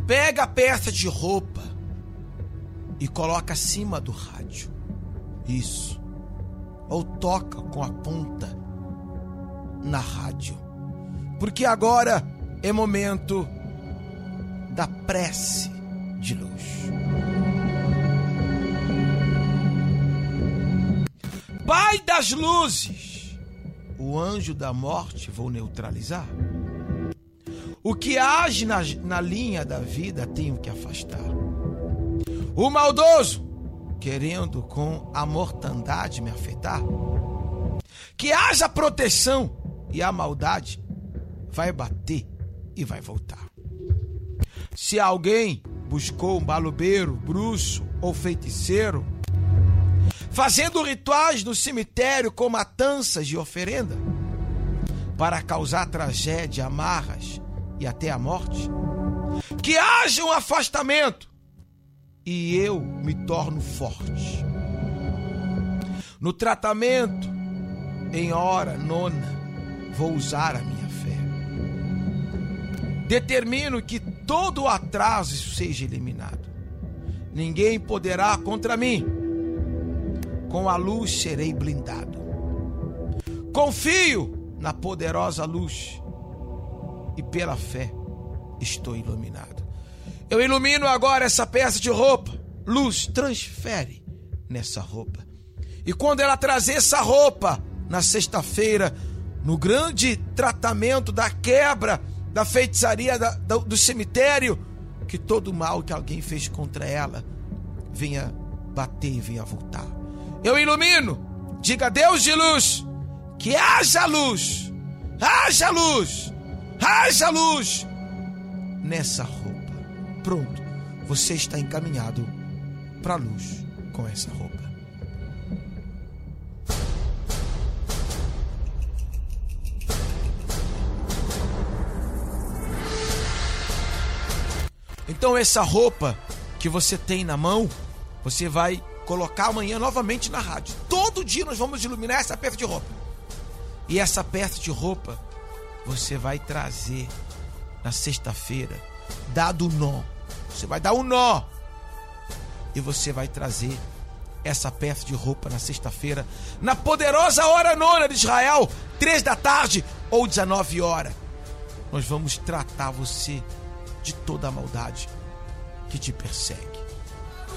Pega a peça de roupa e coloca acima do rádio. Isso. Ou toca com a ponta na rádio. Porque agora é momento da prece de luz. Pai das luzes, o anjo da morte vou neutralizar. O que age na linha da vida tenho que afastar. O maldoso, querendo com a mortandade me afetar. Que haja proteção e a maldade vai bater e vai voltar. Se alguém buscou um balobeiro, bruxo ou feiticeiro, fazendo rituais no cemitério com matanças de oferenda, para causar tragédia, amarras e até a morte, que haja um afastamento e eu me torno forte. No tratamento, em hora nona, vou usar a minha fé. Determino que todo o atraso seja eliminado. Ninguém poderá contra mim. Com a luz serei blindado. Confio na poderosa luz e pela fé estou iluminado. Eu ilumino agora essa peça de roupa. Luz transfere nessa roupa. E quando ela trazer essa roupa na sexta-feira, no grande tratamento da quebra da feitiçaria do cemitério, que todo mal que alguém fez contra ela venha bater e venha voltar. Eu ilumino, diga Deus de luz, que haja luz, haja luz, haja luz nessa roupa. Pronto, você está encaminhado para a luz com essa roupa. Então essa roupa que você tem na mão, você vai colocar amanhã novamente na rádio. Todo dia nós vamos iluminar essa peça de roupa. E essa peça de roupa você vai trazer na sexta-feira, dado o nó. Você vai dar um nó. E você vai trazer essa peça de roupa na sexta-feira, na poderosa hora nona de Israel, 3 da tarde ou 19 horas. Nós vamos tratar você de toda a maldade que te persegue.